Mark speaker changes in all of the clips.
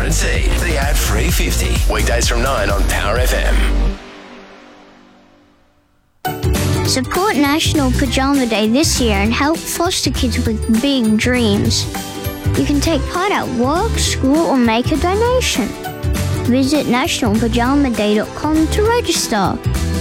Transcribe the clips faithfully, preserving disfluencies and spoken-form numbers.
Speaker 1: guaranteed. The ad-free fifty. Weekdays from nine on Power F M.
Speaker 2: Support National Pajama Day this year and help foster kids with big dreams. You can take part at work, school, or make a donation. Visit national pajama day dot com to register.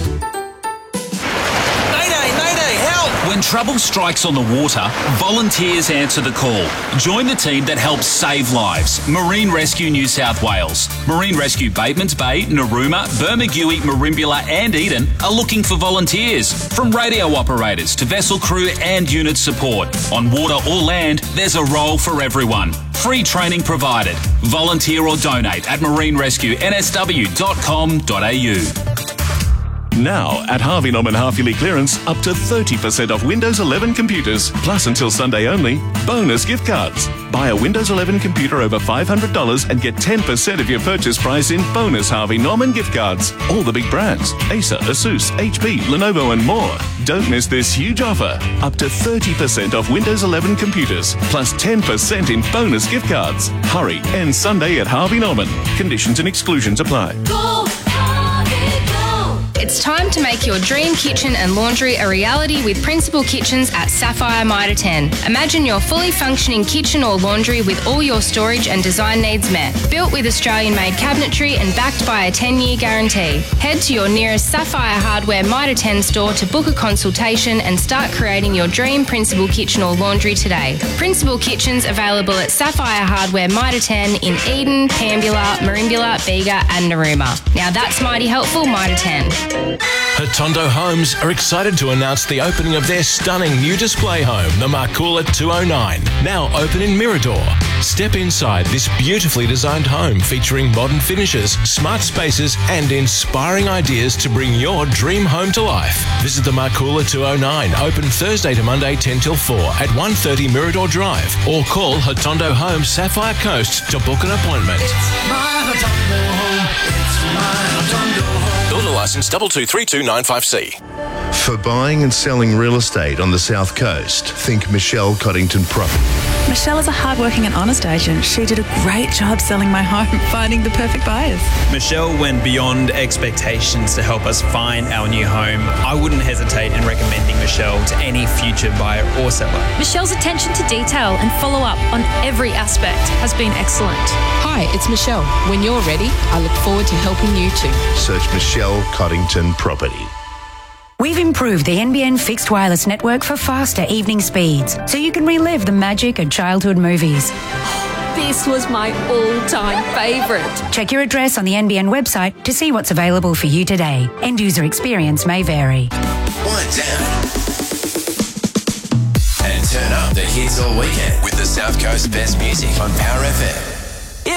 Speaker 3: When trouble strikes on the water, volunteers answer the call. Join the team that helps save lives. Marine Rescue New South Wales. Marine Rescue Batemans Bay, Narooma, Bermagui, Merimbula and Eden are looking for volunteers. From radio operators to vessel crew and unit support. On water or land, there's a role for everyone. Free training provided. Volunteer or donate at marine rescue n s w dot com dot a u.
Speaker 4: Now, at Harvey Norman half-yearly clearance, up to thirty percent off Windows eleven computers. Plus, until Sunday only, bonus gift cards. Buy a Windows eleven computer over five hundred dollars and get ten percent of your purchase price in bonus Harvey Norman gift cards. All the big brands, Acer, Asus, H P, Lenovo and more. Don't miss this huge offer. Up to thirty percent off Windows eleven computers, plus ten percent in bonus gift cards. Hurry, end Sunday at Harvey Norman. Conditions and exclusions apply.
Speaker 5: Go! It's time to make your dream kitchen and laundry a reality with Principal Kitchens at Sapphire Mitre ten. Imagine your fully functioning kitchen or laundry with all your storage and design needs met. Built with Australian-made cabinetry and backed by a ten-year guarantee. Head to your nearest Sapphire Hardware Mitre ten store to book a consultation and start creating your dream Principal Kitchen or laundry today. Principal Kitchens available at Sapphire Hardware Mitre ten in Eden, Pambula, Merimbula, Bega and Narooma. Now that's mighty helpful, Mitre ten.
Speaker 6: Hotondo Homes are excited to announce the opening of their stunning new display home, the Marcoola two oh nine, now open in Mirador. Step inside this beautifully designed home featuring modern finishes, smart spaces and inspiring ideas to bring your dream home to life. Visit the Marcoola two oh nine, open Thursday to Monday ten till four at one thirty Mirador Drive, or call Hotondo Homes Sapphire Coast to book an appointment.
Speaker 7: It's my Hotondo home. It's my Hotondo home.
Speaker 6: Builder licence two two three two nine five C.
Speaker 8: For buying and selling real estate on the South Coast, think Michelle Coddington Property.
Speaker 9: Michelle is a hardworking and honest agent. She did a great job selling my home, finding the perfect buyers.
Speaker 10: Michelle went beyond expectations to help us find our new home. I wouldn't hesitate in recommending Michelle to any future buyer or seller.
Speaker 11: Michelle's attention to detail and follow-up on every aspect has been excellent.
Speaker 12: Hi, it's Michelle. When you're ready, I look forward to helping you too.
Speaker 8: Search Michelle Coddington Property.
Speaker 13: We've improved the N B N fixed wireless network for faster evening speeds, so you can relive the magic of childhood movies.
Speaker 11: This was my all-time favourite.
Speaker 13: Check your address on the N B N website to see what's available for you today. End user experience may vary.
Speaker 1: Wind down and turn up the hits all weekend with the South Coast best music on Power F M.